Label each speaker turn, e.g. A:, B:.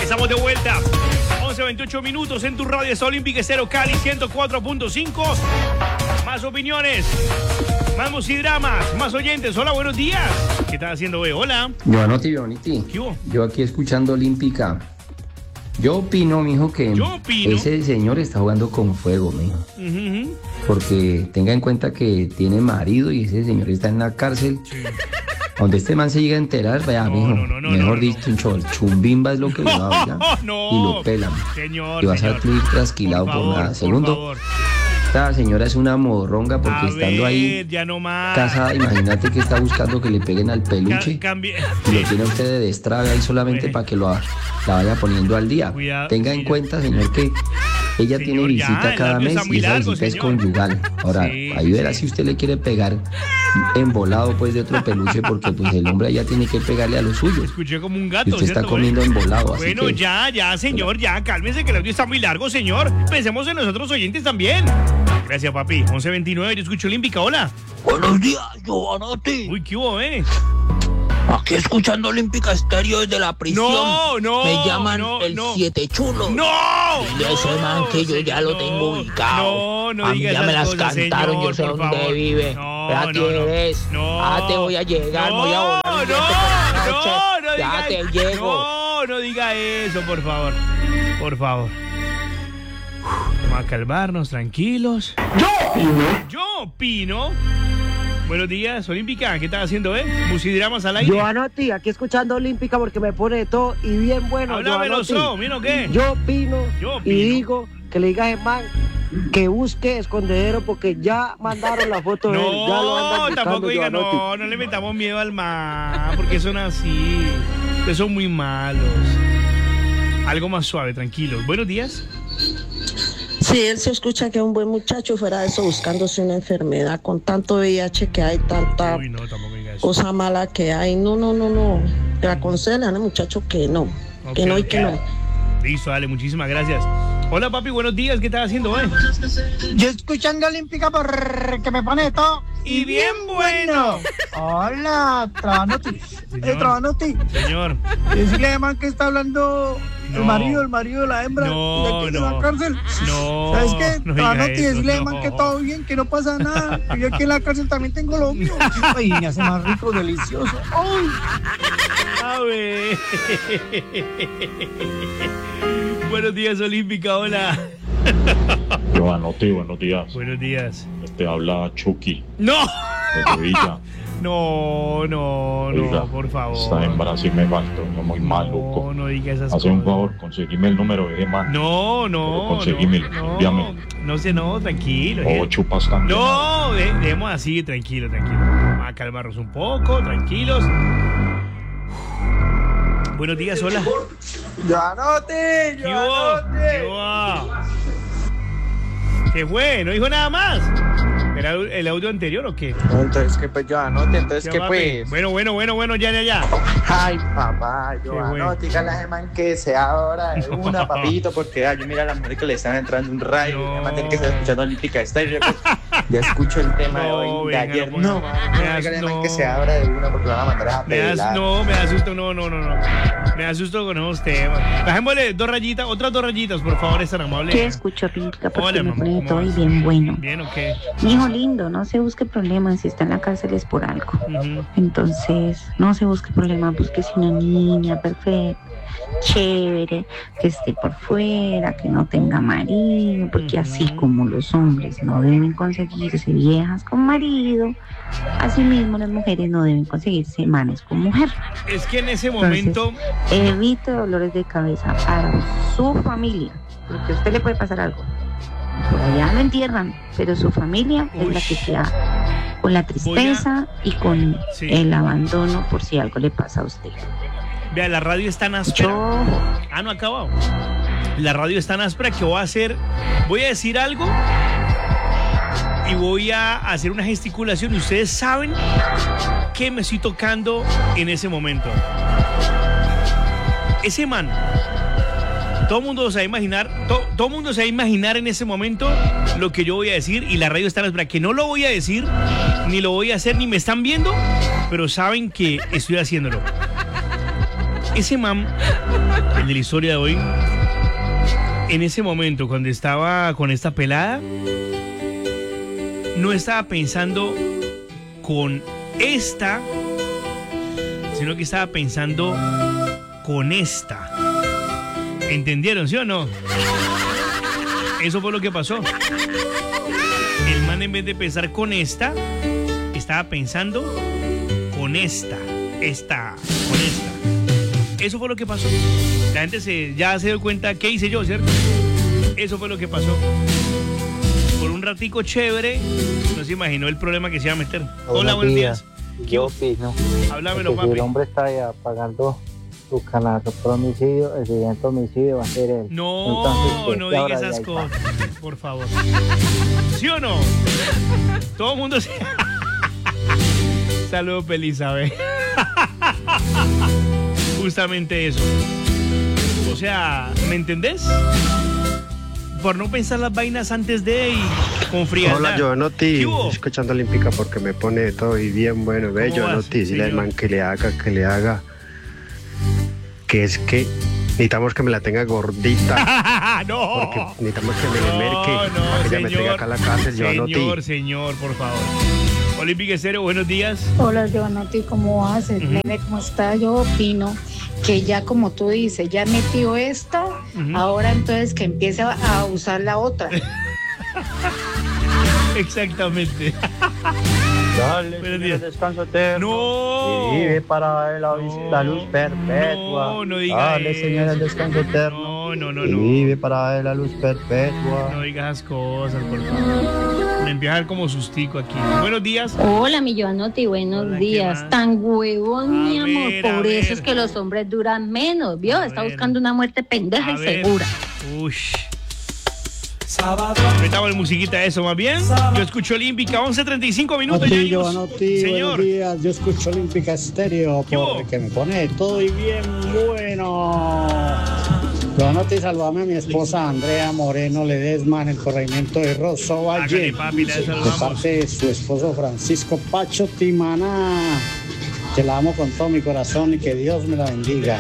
A: Estamos de vuelta. 11:28 minutos en tu radio. Es Olímpica Estéreo Cali 104.5. Más opiniones, más musidramas, más oyentes. Hola, buenos días. ¿Qué estás haciendo, güey? Hola.
B: Giovanotti.
A: ¿Qué hubo?
B: Yo aquí escuchando Olímpica. Yo opino, mijo, que ese señor está jugando con fuego, mijo. Porque tenga en cuenta que tiene marido y ese señor está en la cárcel. Sí. Donde este man se llega a enterar, vea, mijo, mejor dicho, un chumbimba es lo que le va a dar y lo pelan.
A: Señor,
B: y vas a ir trasquilado por nada. Segundo, esta señora es una morronga porque estando ahí casada, imagínate que está buscando que le peguen al peluche y lo tiene usted de destrave ahí solamente para que la vaya poniendo al día. Tenga en cuenta, señor, que ella tiene visita cada mes y esa visita es conyugal. Ahora, ahí verá si usted le quiere pegar embolado pues de otro peluche, porque pues el hombre ya tiene que pegarle a lo suyo.
A: Escuché como un gato.
B: Y usted está comiendo embolado. Así
A: bueno,
B: que...
A: ya, señor, ya, cálmese que el audio está muy largo, señor. Pensemos en nosotros oyentes también. Gracias, papi. 11:29, yo escucho Olímpica, hola.
C: Buenos días, Giovanotti.
A: Uy, ¿qué hubo,
C: Aquí escuchando Olímpica Estéreo desde la prisión. Me llaman el Siete Chulo. Y ese man que yo ya lo tengo ubicado.
A: No
C: a mí ya me las cosas, cantaron, señor, yo sé dónde favor. Vive. Ya tienes. Te voy a llegar, voy a volar. Ya te llego.
A: No diga eso, por favor. Por favor. Vamos a calmarnos, tranquilos. Yo opino. Buenos días, Olímpica. ¿Qué estás haciendo, musidramas al aire?
D: Giovanotti, aquí escuchando Olímpica porque me pone de todo y bien bueno.
A: Háblamelo, ¿mira qué?
D: Yo opino y digo que le diga a ese man que busque escondedero porque ya mandaron la foto de él. Ya lo andan buscando,
A: tampoco diga, no le metamos miedo al man, porque son así. Ustedes son muy malos. Algo más suave, tranquilos. Buenos días.
E: Sí, él se escucha que es un buen muchacho, fuera de eso buscándose una enfermedad con tanto VIH que hay, tanta cosa mala que hay. No. Te aconsejan al muchacho que no, que no y que no.
A: Listo, dale, muchísimas gracias. Hola, papi, buenos días, ¿qué estás haciendo,
F: Yo escuchando Olímpica porque me pone de todo
A: y bien bueno.
F: Hola, Trabanotti. Trabanotti.
A: Señor.
F: Decirle además que está hablando el marido de la hembra. De la cárcel. ¿Sabes qué? Trabanotti, decirle además que todo bien, que no pasa nada. Que yo aquí en la cárcel también tengo lo mío. Y me hace más rico, delicioso. ¡Ay!
A: A ver. Buenos días, Olímpica, hola.
G: Giovanotti, buenos días.
A: Buenos días.
G: Te habla Chucky.
A: ¡No!
G: De Sevilla.
A: No,
G: Oiga,
A: por favor.
G: Esta hembra sí me faltó, no muy maluco.
A: No diga esas cosas.
G: Haz un favor, conseguime el número de man.
A: No.
G: Conseguímelo, envíame.
A: No, tranquilo.
G: O chupas también.
A: No, dejemos así, tranquilo. Vamos a calmarnos un poco, tranquilos. Buenos días, hola.
F: Giovanotti.
A: ¿Qué fue? ¿No dijo nada más? ¿Era el audio anterior o qué?
F: No, entonces, ¿qué pues, Giovanotti? Entonces, ¿qué pues?
A: Bueno, ya.
F: Ay, papá, Giovanotti, dígale a ese man que sea ahora de una, papito, porque yo mira a la mujer que le están entrando un rayo, y además tiene que estar escuchando Olímpica Estéreo. Ya escucho el tema de hoy, de ayer. No, dígale a man que sea ahora de una, porque van a mandar a pelar.
A: Me da susto, no. Me da susto con esos temas. Bajémosle otras dos rayitas, por favor, es tan amable.
H: Yo escucho Olímpica porque
A: hola,
H: me
A: mamá,
H: pone todo y bien bueno.
A: ¿Bien o qué?
H: Hijo lindo, no se busque problemas, si está en la cárcel es por algo. Entonces, no se busque problemas, búsquese una niña perfecta, chévere, que esté por fuera, que no tenga marido, porque así como los hombres no deben conseguirse viejas con marido, así mismo las mujeres no deben conseguirse manes con mujer.
A: Es que en ese momento...
H: Entonces, evite dolores de cabeza para su familia, porque a usted le puede pasar algo. Por allá lo entierran, pero su familia es la que queda con la tristeza y con el abandono por si algo le pasa a usted.
A: Vea, la radio es tan áspera. No ha acabado. La radio es tan áspera que voy a decir algo y voy a hacer una gesticulación. Ustedes saben que me estoy tocando en ese momento. Ese man, todo el mundo se va a imaginar, todo mundo se va a imaginar en ese momento lo que yo voy a decir, y la radio está en espera, que no lo voy a decir, ni lo voy a hacer, ni me están viendo, pero saben que estoy haciéndolo. Ese man, el de la historia de hoy, en ese momento, cuando estaba con esta pelada, no estaba pensando con esta, sino que estaba pensando con esta. ¿Entendieron, sí o no? Eso fue lo que pasó. El man, en vez de pensar con esta, estaba pensando con esta. Eso fue lo que pasó. La gente ya se dio cuenta qué hice yo, ¿cierto? Eso fue lo que pasó. Por un ratico chévere, no se imaginó el problema que se iba a meter. Hola, buenos días.
I: Yo opino.
A: Háblamelo,
I: papi. Si el hombre está ya pagando su canasto por homicidio, el siguiente homicidio va a ser él.
A: No, entonces, no digas esas cosas, por favor. ¿Sí o no? Todo el mundo se... Saludos, Pelizabeth. Justamente eso. O sea, ¿me entendés? Por no pensar las vainas antes de y con frialdad.
J: Hola, yo Noti, escuchando Olímpica porque me pone todo y bien bueno. Ve, yo Noti, dile al man que le haga. Que es que necesitamos que me la tenga gordita.
A: No.
J: Porque necesitamos que me le merque. Para que ella me tenga acá a la cárcel, yo Noti.
A: Señor, por favor. Olímpica Estéreo, buenos días.
K: Hola, Giovanotti, ¿cómo vas? Nene, ¿cómo está? Yo opino que ya, como tú dices, ya metió esta, ahora entonces que empiece a usar la otra.
A: Exactamente.
I: Dale, Señor, descanso eterno.
A: No.
I: Y vive para la luz perpetua.
A: No diga
I: Dale, Señor, el descanso eterno.
A: No.
I: Y vive para la luz perpetua.
A: No digas cosas, por favor. Me empieza a dar como sustico aquí. Buenos días.
L: Hola, mi Giovanotti, buenos días. Tan huevón, mi amor. Por eso es que los hombres duran menos, ¿vio? Está buscando una muerte pendeja y segura.
A: Ush. Metamos el musiquita eso, más bien. Yo escucho Olímpica, 11:35 minutos.
M: Giovanotti, señor. Buenos días. Yo escucho Olímpica Estéreo porque me pone todo y bien bueno. Giovanotti, saludame a mi esposa Andrea Moreno Ledesma en el corregimiento de Rosso Valle, de parte de su esposo Francisco Pacho Timaná. Que la amo con todo mi corazón y que Dios me la bendiga.